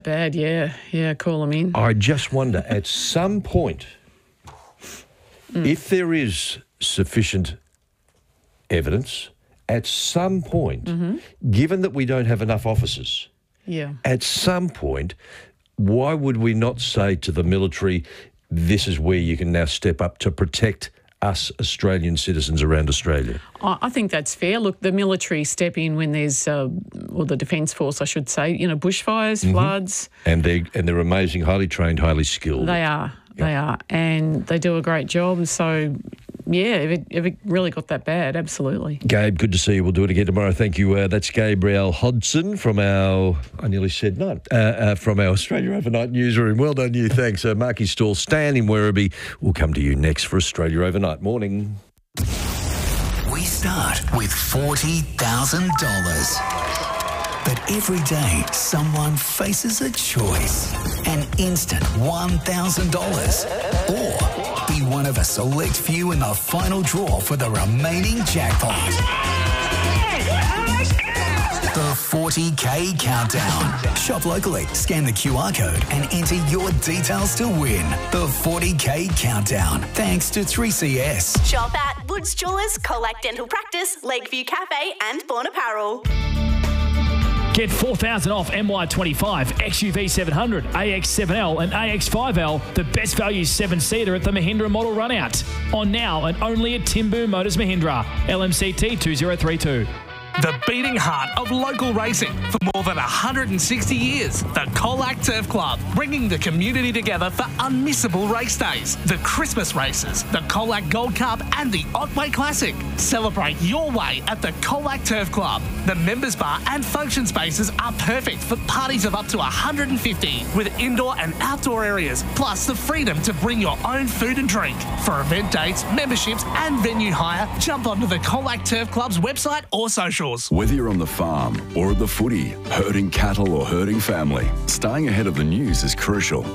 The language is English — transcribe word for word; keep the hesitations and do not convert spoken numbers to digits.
Bad, yeah. Yeah, call them in. I just wonder, at some point, mm. if there is sufficient evidence, at some point, mm-hmm. given that we don't have enough officers, yeah. at some point, why would we not say to the military, this is where you can now step up to protect us Australian citizens around Australia? I think that's fair. Look, the military step in when there's, uh, or the Defence Force, I should say, you know, bushfires, mm-hmm. floods. And they're, and they're amazing, highly trained, highly skilled. They are. Yep. They are. And they do a great job. And so, yeah, if it, if it really got that bad, absolutely. Gabe, good to see you. We'll do it again tomorrow. Thank you. Uh, that's Gabrielle Hodson from our, I nearly said no, uh, uh, from our Australia Overnight newsroom. Well done you. Thanks. Uh, Marky Stall, Stan in Werribee. We'll come to you next for Australia Overnight. Morning. We start with forty thousand dollars. But every day, someone faces a choice. An instant one thousand dollars. Or be one of a select few in the final draw for the remaining jackpot. The forty K Countdown. Shop locally, scan the Q R code and enter your details to win. The forty K Countdown. Thanks to three C S. Shop at Woods Jewellers, Colac Dental Practice, Lakeview Cafe and Born Apparel. Get four thousand dollars off M Y twenty-five, X U V seven hundred, A X seven L and A X five L, the best value seven-seater at the Mahindra model runout. On now and only at Timbu Motors Mahindra, L M C T two zero three two. The beating heart of local racing for more than one hundred sixty years. The Colac Turf Club, bringing the community together for unmissable race days. The Christmas races, the Colac Gold Cup and the Otway Classic. Celebrate your way at the Colac Turf Club. The members bar and function spaces are perfect for parties of up to one hundred fifty with indoor and outdoor areas, plus the freedom to bring your own food and drink. For event dates, memberships and venue hire, jump onto the Colac Turf Club's website or social. Whether you're on the farm or at the footy, herding cattle or herding family, staying ahead of the news is crucial.